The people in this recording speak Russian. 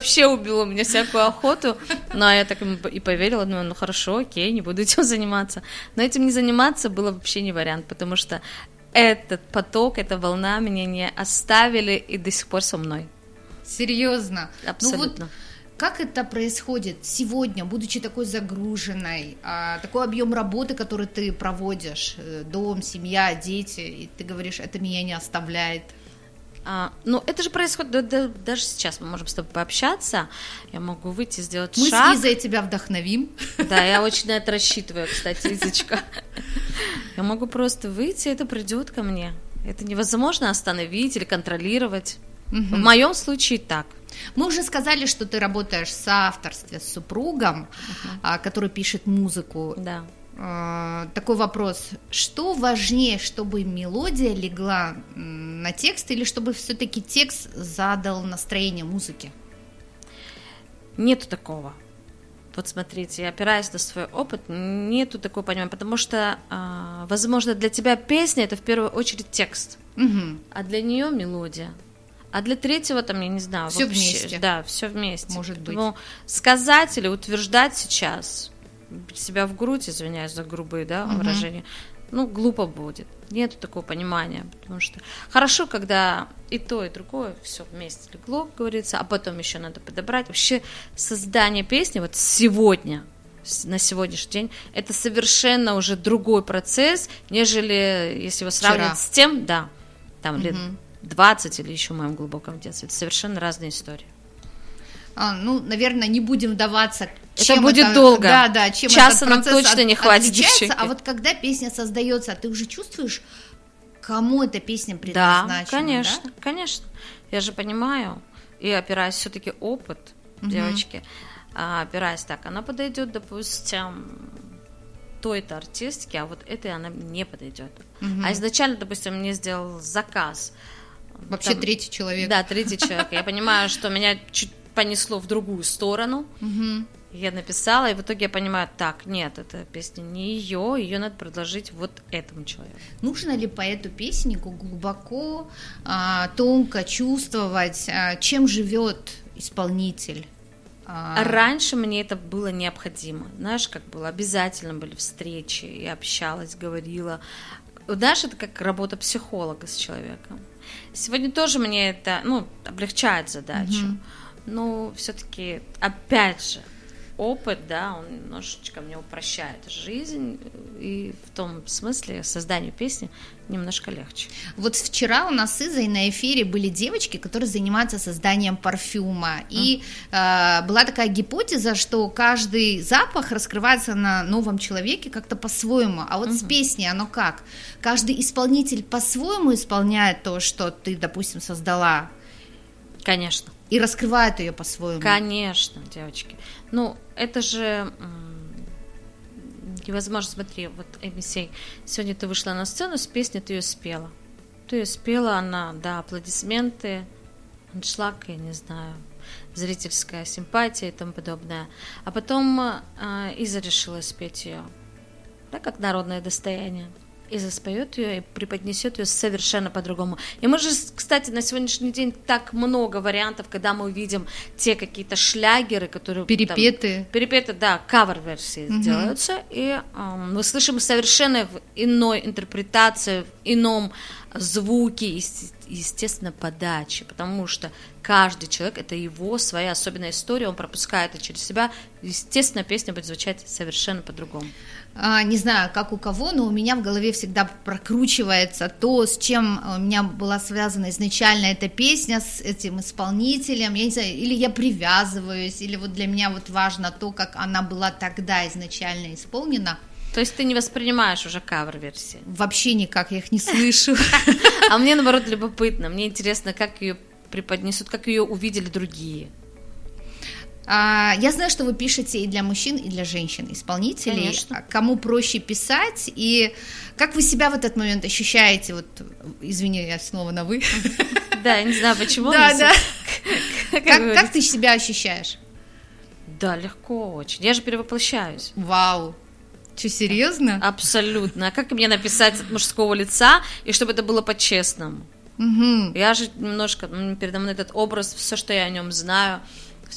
вообще убило у меня всякую охоту. Но я так и поверила, ну хорошо, окей, не буду этим заниматься. Но этим не заниматься было вообще не вариант, потому что этот поток, эта волна меня не оставили и до сих пор со мной. Серьезно? Абсолютно. Ну вот как это происходит сегодня, будучи такой загруженной, такой объем работы, который ты проводишь, дом, семья, дети, и ты говоришь, это меня не оставляет? Ну, это же происходит, даже сейчас мы можем с тобой пообщаться, я могу выйти, сделать мы шаг. Мы с Лизой тебя вдохновим. Да, я очень на это рассчитываю, кстати, Лизочка. Я могу просто выйти, это придет ко мне. Это невозможно остановить или контролировать. В моем случае так. Мы уже сказали, что ты работаешь в соавторстве с супругом, который пишет музыку. Да. Такой вопрос. Что важнее, чтобы мелодия легла на текст или чтобы все-таки текст задал настроение музыки? Нету такого. Вот смотрите, я опираюсь на свой опыт, нету такого понимания, потому что, возможно, для тебя песня – это в первую очередь текст, а для нее мелодия. А для третьего, там, я не знаю, все вообще, вместе. Да, все вместе. Может быть. Но сказать или утверждать сейчас себя в грудь, извиняюсь за грубые, да, выражения, ну, глупо будет. Нету такого понимания, потому что хорошо, когда и то, и другое все вместе легло, как говорится, а потом еще надо подобрать. Вообще создание песни вот сегодня, на сегодняшний день, это совершенно уже другой процесс, нежели если его сравнивать с тем, да, там лет 20 или еще в моем глубоком детстве. Это совершенно разные истории. Ну, наверное, не будем вдаваться, чем это будет долго. Да, чем часа этот процесс нам точно не хватит. Отличается. А вот когда песня создается, ты уже чувствуешь, кому эта песня предназначена? Да, конечно, да? Конечно. Я же понимаю, и опираясь все-таки опыт девочки, опираясь так, она подойдет, допустим, той-то артистке, а вот этой она не подойдет. А изначально, допустим, мне сделал заказ. Вообще там, третий человек. Да, третий человек. Я понимаю, что меня чуть понесло в другую сторону. Я написала, и в итоге я понимаю, так, нет, эта песня не ее надо предложить вот этому человеку. Нужно ли по эту песеннику глубоко, тонко чувствовать, чем живет исполнитель? Раньше мне это было необходимо. Знаешь, как было, обязательно были встречи, я общалась, говорила. Знаешь, это как работа психолога с человеком. Сегодня тоже мне это, облегчает задачу. Но все-таки, опять же, опыт, да, он немножечко мне упрощает жизнь, и в том смысле созданию песни немножко легче. Вот вчера у нас с Изой на эфире были девочки, которые занимаются созданием парфюма, и была такая гипотеза, что каждый запах раскрывается на новом человеке как-то по-своему, а вот с песней оно как? Каждый исполнитель по-своему исполняет то, что ты, допустим, создала? Конечно. И раскрывает ее по-своему. Конечно, девочки. Это же невозможно. Смотри, вот Эмисей, сегодня ты вышла на сцену с песней, ты ее спела. Ты ее спела, она, да, аплодисменты, аншлаг, я не знаю, зрительская симпатия и тому подобное. А потом Иза решила спеть ее, да, как народное достояние. Иза споет ее и преподнесет ее совершенно по-другому. И мы же, кстати, на сегодняшний день так много вариантов, когда мы увидим те какие-то шлягеры, которые... Перепеты, да, кавер-версии делаются, и мы слышим совершенно в иной интерпретации, в ином звуке, естественно, подаче, потому что каждый человек, это его своя особенная история, он пропускает это через себя, естественно, песня будет звучать совершенно по-другому. Не знаю, как у кого, но у меня в голове всегда прокручивается то, с чем у меня была связана изначально эта песня, с этим исполнителем, я не знаю, или я привязываюсь, или вот для меня вот важно то, как она была тогда изначально исполнена. То есть ты не воспринимаешь уже кавер-версии? Вообще никак, я их не слышу. А мне, наоборот, любопытно, мне интересно, как ее преподнесут, как ее увидели другие. Я знаю, что вы пишете и для мужчин, и для женщин, исполнителей. Конечно. Кому проще писать, и как вы себя в этот момент ощущаете? Вот, извини, я снова на «вы». Да, я не знаю, почему. Да. Как ты себя ощущаешь? Да, легко очень. Я же перевоплощаюсь. Вау. Что, серьезно? Абсолютно. А как мне написать от мужского лица, и чтобы это было по-честному? Я же немножко, передо мной этот образ, все, что я о нем знаю,